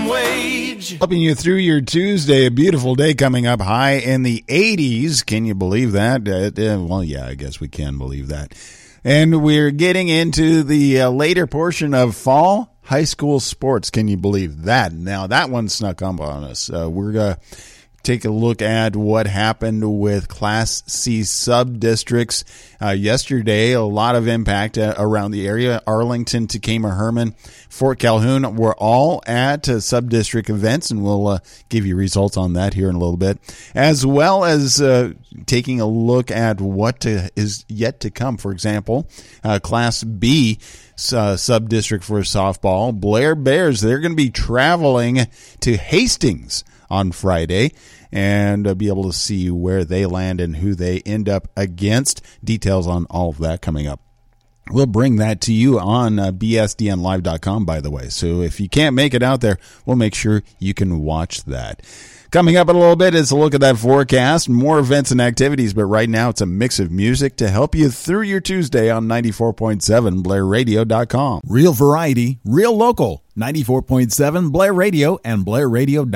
minimum wage. Helping you through your Tuesday, a beautiful day coming up, high in the 80s. Can you believe that? Well, yeah, I guess we can believe that. And we're getting into the later portion of fall high school sports. Can you believe that? Now, that one snuck up on us. We're going to take a look at what happened with Class C sub-districts. Yesterday, a lot of impact around the area. Arlington, Tacoma, Herman, Fort Calhoun were all at sub-district events, and we'll give you results on that here in a little bit, as well as taking a look at what is yet to come. For example, Class B sub-district for softball, Blair Bears, they're going to be traveling to Hastings on Friday and be able to see where they land and who they end up against. Details on all of that coming up. We'll bring that to you on bsdnlive.com, by the way. So if you can't make it out there, we'll make sure you can watch that. Coming up in a little bit is a look at that forecast, more events and activities, but right now it's a mix of music to help you through your Tuesday on 94.7 BlairRadio.com. Real variety, real local. 94.7 Blair Radio and BlairRadio.com.